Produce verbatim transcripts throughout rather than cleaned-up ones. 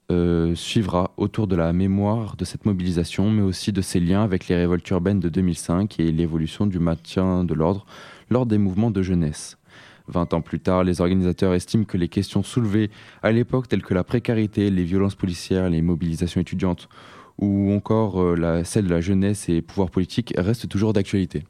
euh, suivra autour de la mémoire de cette mobilisation, mais aussi de ses liens avec les révoltes urbaines de deux mille cinq et l'évolution du maintien de l'ordre lors des mouvements de jeunesse. Vingt ans plus tard, les organisateurs estiment que les questions soulevées à l'époque, telles que la précarité, les violences policières, les mobilisations étudiantes, ou encore euh, la, celle de la jeunesse et pouvoir politique, restent toujours d'actualité.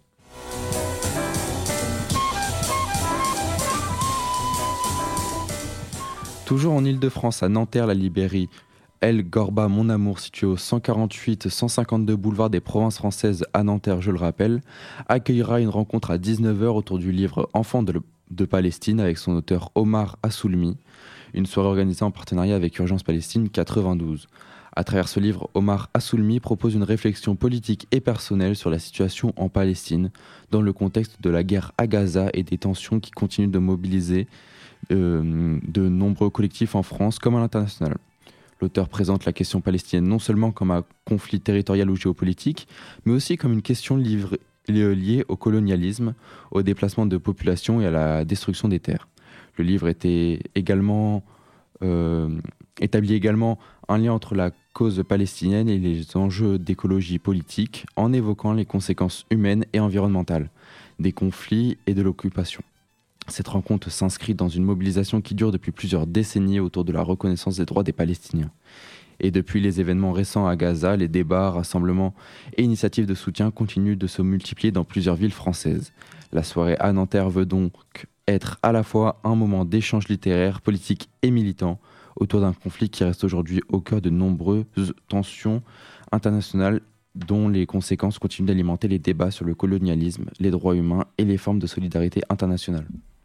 Toujours en Île-de-France, à Nanterre, la librairie El Gorba Mon Amour, située au cent quarante-huit cent cinquante-deux boulevard des Provinces françaises à Nanterre, je le rappelle, accueillera une rencontre à dix-neuf heures autour du livre Enfants de, de Palestine avec son auteur Omar Assoulmi, une soirée organisée en partenariat avec Urgence Palestine quatre-vingt-douze. À travers ce livre, Omar Assoulmi propose une réflexion politique et personnelle sur la situation en Palestine, dans le contexte de la guerre à Gaza et des tensions qui continuent de mobiliser euh, de nombreux collectifs en France comme à l'international. L'auteur présente la question palestinienne non seulement comme un conflit territorial ou géopolitique, mais aussi comme une question livre, liée au colonialisme, au déplacement de populations et à la destruction des terres. Le livre était également, euh, établit également un lien entre la cause palestinienne et les enjeux d'écologie politique, en évoquant les conséquences humaines et environnementales des conflits et de l'occupation. Cette rencontre s'inscrit dans une mobilisation qui dure depuis plusieurs décennies autour de la reconnaissance des droits des Palestiniens. Et depuis les événements récents à Gaza, les débats, rassemblements et initiatives de soutien continuent de se multiplier dans plusieurs villes françaises. La soirée à Nanterre veut donc être à la fois un moment d'échange littéraire, politique et militant autour d'un conflit qui reste aujourd'hui au cœur de nombreuses tensions internationales dont les conséquences continuent d'alimenter les débats sur le colonialisme, les droits humains et les formes de solidarité internationale.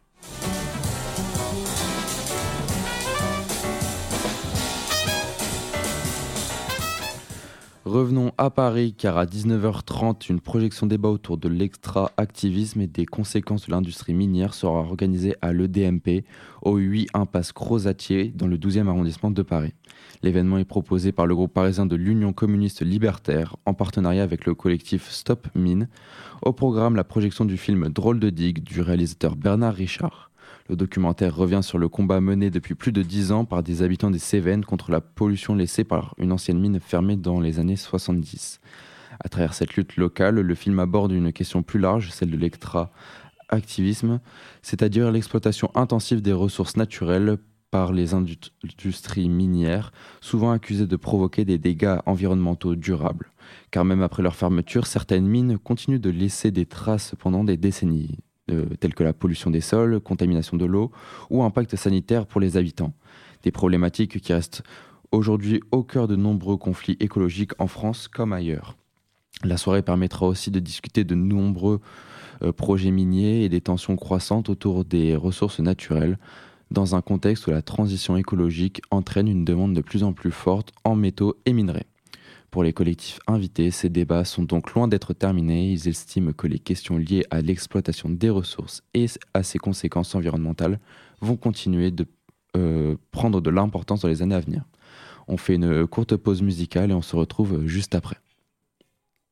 Revenons à Paris, car à dix-neuf heures trente, une projection débat autour de l'extra-activisme et des conséquences de l'industrie minière sera organisée à l'E D M P, au huit impasse Crozatier, dans le douzième arrondissement de Paris. L'événement est proposé par le groupe parisien de l'Union communiste libertaire, en partenariat avec le collectif Stop Mine. Au programme, la projection du film Drôle de digue du réalisateur Bernard Richard. Le documentaire revient sur le combat mené depuis plus de dix ans par des habitants des Cévennes contre la pollution laissée par une ancienne mine fermée dans les années soixante-dix. À travers cette lutte locale, le film aborde une question plus large, celle de l'extra-activisme, c'est-à-dire l'exploitation intensive des ressources naturelles par les industries minières, souvent accusées de provoquer des dégâts environnementaux durables. Car même après leur fermeture, certaines mines continuent de laisser des traces pendant des décennies. Euh, telles que la pollution des sols, contamination de l'eau ou impact sanitaire pour les habitants. Des problématiques qui restent aujourd'hui au cœur de nombreux conflits écologiques en France comme ailleurs. La soirée permettra aussi de discuter de nombreux euh, projets miniers et des tensions croissantes autour des ressources naturelles, dans un contexte où la transition écologique entraîne une demande de plus en plus forte en métaux et minerais. Pour les collectifs invités, ces débats sont donc loin d'être terminés. Ils estiment que les questions liées à l'exploitation des ressources et à ses conséquences environnementales vont continuer de euh, prendre de l'importance dans les années à venir. On fait une courte pause musicale et on se retrouve juste après.